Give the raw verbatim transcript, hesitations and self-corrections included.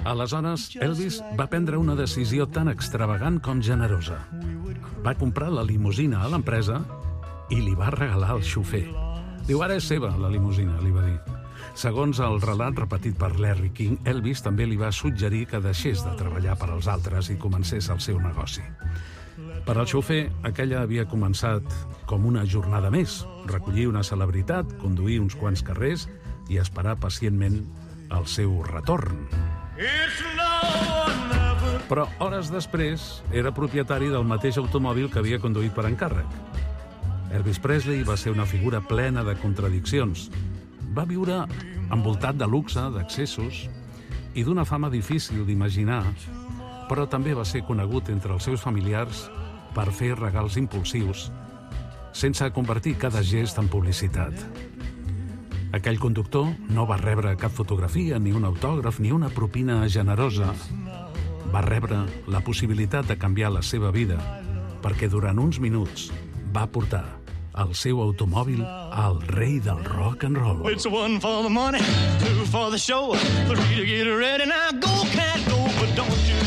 Aleshores, Elvis va prendre una decisió tan extravagant com generosa. Va comprar la limusina a l'empresa i li va regalar el xofer. Diu, ara és seva, la limusina, li va dir. Segons el relat repetit per Larry King, Elvis també li va suggerir que deixés de treballar per als altres i comencés el seu negoci. Per al xofer, aquella havia començat com una jornada més, recollir una celebritat, conduir uns quants carrers i esperar pacientment el seu retorn. Però hores després era propietari del mateix automòbil que havia conduït per encàrrec. Elvis Presley va ser una figura plena de contradiccions. Va viure envoltat de luxe, d'accessos i d'una fama difícil d'imaginar, però també va ser conegut entre els seus familiars per fer regals impulsius, sense convertir cada gest en publicitat. Aquell conductor no va rebre cap fotografia, ni un autògraf, ni una propina generosa. Va rebre la possibilitat de canviar la seva vida, perquè durant uns minuts va portar el seu automòbil al rei del rock and roll. It's one for the money, two for the show, three to get ready. Now go, cat, go, but don't you